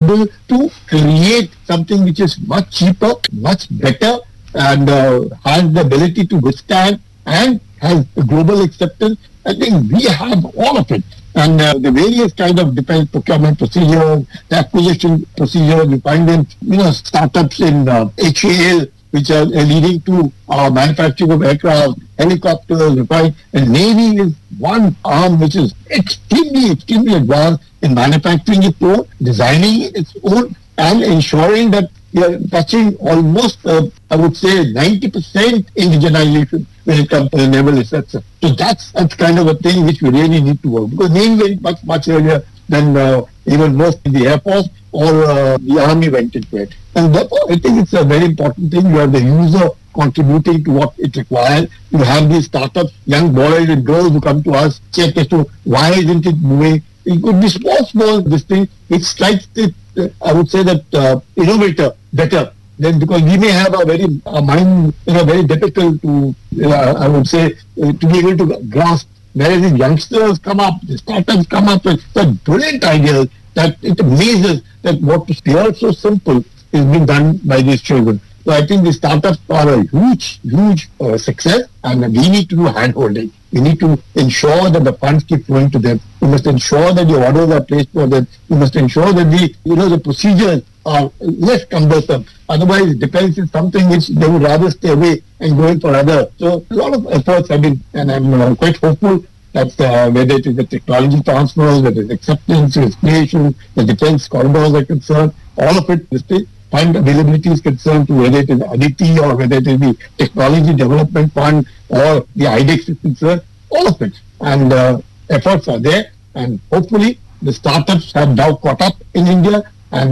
able to create something which is much cheaper, much better, and has the ability to withstand and has global acceptance. I think we have all of it. And the various kind of defense procurement procedures, the acquisition procedures, we find them, startups in HAL, which are leading to manufacturing of aircraft, helicopters, we find. And Navy is one arm which is extremely advanced in manufacturing its own, designing its own, and ensuring that we are touching almost, I would say, 90% indigenization when it comes to the naval assets. So that's kind of a thing which we really need to work, because Navy went much earlier than even most in the Air Force or the Army went into it. And therefore, I think it's a very important thing. You have the user contributing to what it requires. You have these startups, young boys and girls who come to us, check as to why isn't it moving. It could be small, this thing. It strikes it, I would say that innovator better. Then because we may have a mind, very difficult to, I would say, to be able to grasp. Whereas the youngsters come up, the startups come up with such brilliant ideas that it amazes that what appears so simple is being done by these children. So I think the startups are a huge success, and we need to do hand-holding. We need to ensure that the funds keep flowing to them. We must ensure that the orders are placed for them. We must ensure that the procedures are less cumbersome. Otherwise, defense is something which they would rather stay away and go in for other. So a lot of efforts have been, and I'm quite hopeful that whether it is the technology transfers, whether it's acceptance, creation, the defense corridors are concerned, all of it, the fund availability is concerned, to whether it is Aditi or whether it is the Technology Development Fund or the IDEX is concerned, all of it. And efforts are there, and hopefully the startups have now caught up in India, and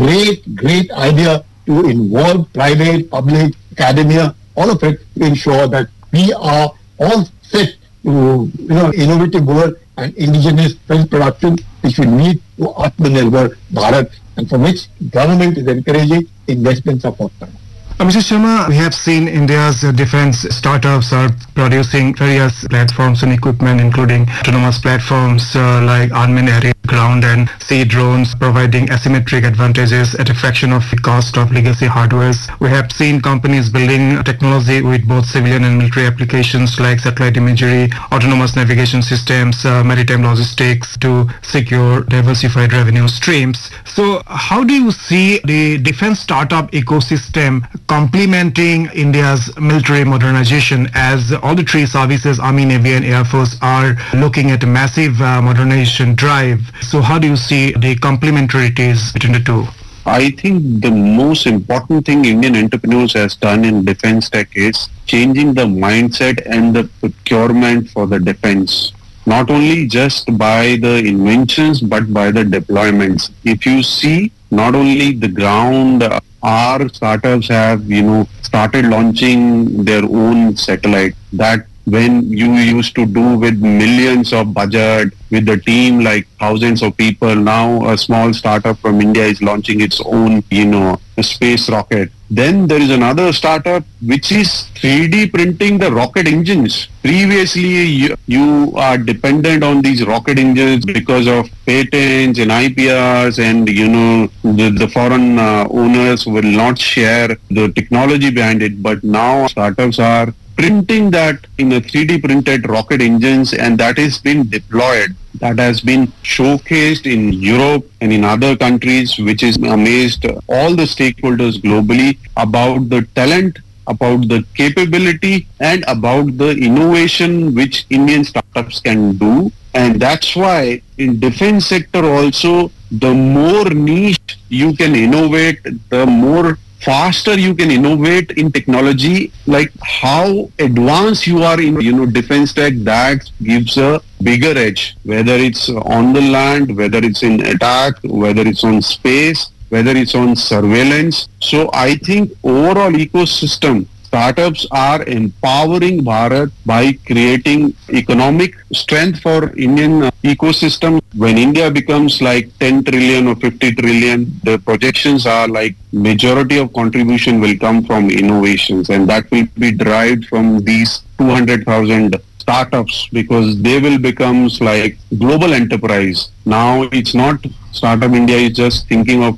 great idea to involve private, public, academia, all of it, to ensure that we are all set to innovative world and indigenous film production, which we need to Atmanirbhar Bharat, and for which government is encouraging investments of forthcoming. Mr. Sharma, we have seen India's defense startups are producing various platforms and equipment, including autonomous platforms like unmanned aerial, ground and sea drones, providing asymmetric advantages at a fraction of the cost of legacy hardwares. We have seen companies building technology with both civilian and military applications like satellite imagery, autonomous navigation systems, maritime logistics to secure diversified revenue streams. So how do you see the defense startup ecosystem complementing India's military modernization, as all the three services, Army, Navy and Air Force, are looking at a massive modernization drive? So how do you see the complementarities between the two? I think the most important thing Indian entrepreneurs has done in defense tech is changing the mindset and the procurement for the defense. Not only just by the inventions, but by the deployments. If you see, not only the ground, our startups have, started launching their own satellite. That when you used to do with millions of budget, with the team like thousands of people, now a small startup from India is launching its own, a space rocket. Then there is another startup which is 3D printing the rocket engines. Previously, you are dependent on these rocket engines because of patents and IPRs, and the foreign owners will not share the technology behind it. But now startups are printing that in a 3D printed rocket engines, and that has been deployed. That has been showcased in Europe and in other countries, which has amazed all the stakeholders globally about the talent, about the capability, and about the innovation which Indian startups can do. And that's why in defense sector also, the more niche you can innovate, the more faster you can innovate in technology, like how advanced you are in defense tech, that gives a bigger edge, whether it's on the land, whether it's in attack, whether it's on space, whether it's on surveillance. So I think overall ecosystem, startups are empowering Bharat by creating economic strength for Indian ecosystem. When India becomes like 10 trillion or 50 trillion, the projections are like majority of contribution will come from innovations, and that will be derived from these 200,000 startups, because they will become like global enterprise. Now it's not Startup India is just thinking of